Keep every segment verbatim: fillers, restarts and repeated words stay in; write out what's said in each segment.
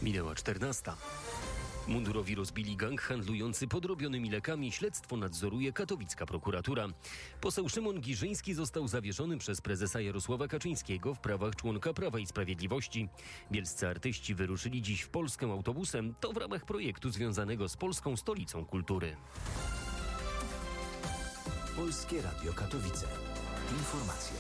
Minęła czternasta. Mundurowi rozbili gang handlujący podrobionymi lekami. Śledztwo nadzoruje katowicka prokuratura. Poseł Szymon Giżyński został zawieszony przez prezesa Jarosława Kaczyńskiego w prawach członka Prawa i Sprawiedliwości. Bielscy artyści wyruszyli dziś w Polskę autobusem. To w ramach projektu związanego z Polską Stolicą Kultury. Polskie Radio Katowice. Informacje.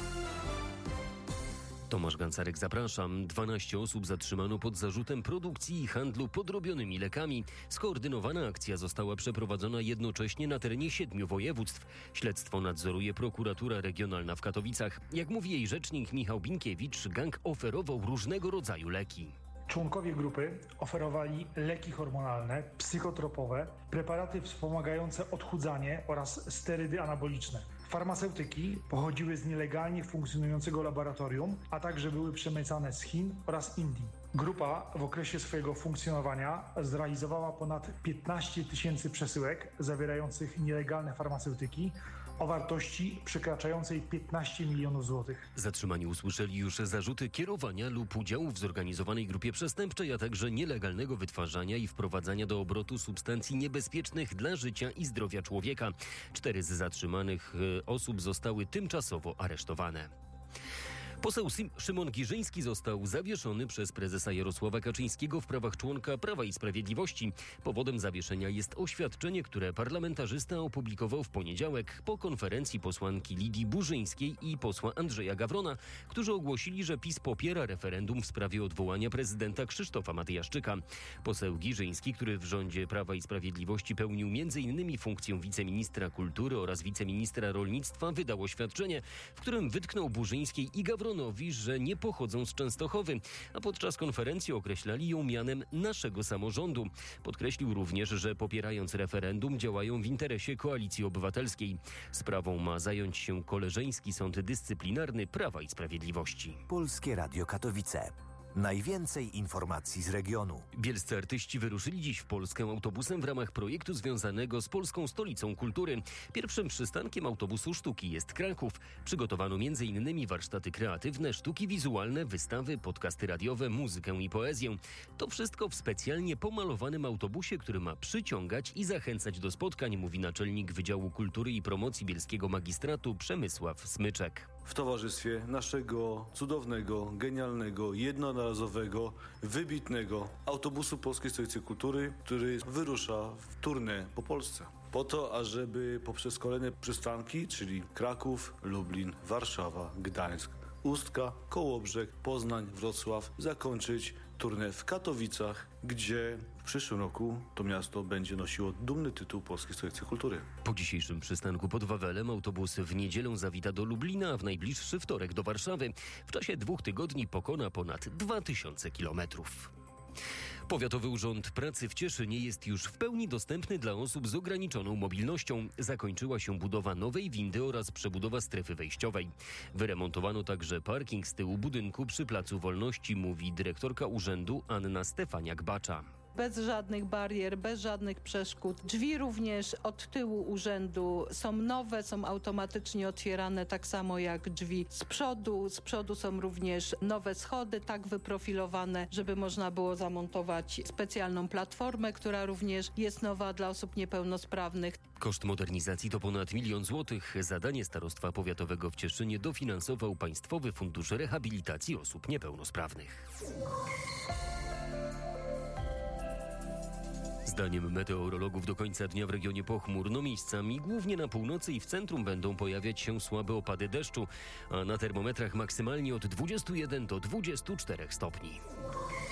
Tomasz Gancarek, zapraszam. dwanaście osób zatrzymano pod zarzutem produkcji i handlu podrobionymi lekami. Skoordynowana akcja została przeprowadzona jednocześnie na terenie siedmiu województw. Śledztwo nadzoruje prokuratura regionalna w Katowicach. Jak mówi jej rzecznik Michał Binkiewicz, gang oferował różnego rodzaju leki. Członkowie grupy oferowali leki hormonalne, psychotropowe, preparaty wspomagające odchudzanie oraz sterydy anaboliczne. Farmaceutyki pochodziły z nielegalnie funkcjonującego laboratorium, a także były przemycane z Chin oraz Indii. Grupa w okresie swojego funkcjonowania zrealizowała ponad piętnaście tysięcy przesyłek zawierających nielegalne farmaceutyki o wartości przekraczającej piętnaście milionów złotych. Zatrzymani usłyszeli już zarzuty kierowania lub udziału w zorganizowanej grupie przestępczej, a także nielegalnego wytwarzania i wprowadzania do obrotu substancji niebezpiecznych dla życia i zdrowia człowieka. Cztery z zatrzymanych osób zostały tymczasowo aresztowane. Poseł Szymon Giżyński został zawieszony przez prezesa Jarosława Kaczyńskiego w prawach członka Prawa i Sprawiedliwości. Powodem zawieszenia jest oświadczenie, które parlamentarzysta opublikował w poniedziałek po konferencji posłanki Lidii Burzyńskiej i posła Andrzeja Gawrona, którzy ogłosili, że PiS popiera referendum w sprawie odwołania prezydenta Krzysztofa Matyjaszczyka. Poseł Giżyński, który w rządzie Prawa i Sprawiedliwości pełnił między innymi funkcję wiceministra kultury oraz wiceministra rolnictwa, wydał oświadczenie, w którym wytknął Burzyńskiej i Gawron że nie pochodzą z Częstochowy, a podczas konferencji określali ją mianem naszego samorządu. Podkreślił również, że popierając referendum działają w interesie Koalicji Obywatelskiej. Sprawą ma zająć się Koleżeński Sąd Dyscyplinarny Prawa i Sprawiedliwości. Polskie Radio Katowice. Najwięcej informacji z regionu. Bielscy artyści wyruszyli dziś w Polskę autobusem w ramach projektu związanego z Polską Stolicą Kultury. Pierwszym przystankiem autobusu sztuki jest Kraków. Przygotowano między innymi warsztaty kreatywne, sztuki wizualne, wystawy, podcasty radiowe, muzykę i poezję. To wszystko w specjalnie pomalowanym autobusie, który ma przyciągać i zachęcać do spotkań, mówi naczelnik Wydziału Kultury i Promocji Bielskiego Magistratu Przemysław Smyczek. W towarzystwie naszego cudownego, genialnego, jednorazowego, wybitnego autobusu Polskiej Stolicy Kultury, który wyrusza w tournée po Polsce. Po to, ażeby poprzez kolejne przystanki, czyli Kraków, Lublin, Warszawa, Gdańsk, Ustka, Kołobrzeg, Poznań, Wrocław, zakończyć tournée w Katowicach, gdzie w przyszłym roku to miasto będzie nosiło dumny tytuł Polskiej Stolicy Kultury. Po dzisiejszym przystanku pod Wawelem autobus w niedzielę zawita do Lublina, a w najbliższy wtorek do Warszawy. W czasie dwóch tygodni pokona ponad dwa tysiące kilometrów. Powiatowy Urząd Pracy w Cieszynie jest już w pełni dostępny dla osób z ograniczoną mobilnością. Zakończyła się budowa nowej windy oraz przebudowa strefy wejściowej. Wyremontowano także parking z tyłu budynku przy Placu Wolności, mówi dyrektorka urzędu Anna Stefaniak-Bacza. Bez żadnych barier, bez żadnych przeszkód. Drzwi również od tyłu urzędu są nowe, są automatycznie otwierane tak samo jak drzwi z przodu. Z przodu są również nowe schody tak wyprofilowane, żeby można było zamontować specjalną platformę, która również jest nowa dla osób niepełnosprawnych. Koszt modernizacji to ponad milion złotych. Zadanie Starostwa Powiatowego w Cieszynie dofinansował Państwowy Fundusz Rehabilitacji Osób Niepełnosprawnych. Zdaniem meteorologów do końca dnia w regionie pochmurno, miejscami głównie na północy i w centrum będą pojawiać się słabe opady deszczu, a na termometrach maksymalnie od dwudziestu jeden do dwudziestu czterech stopni.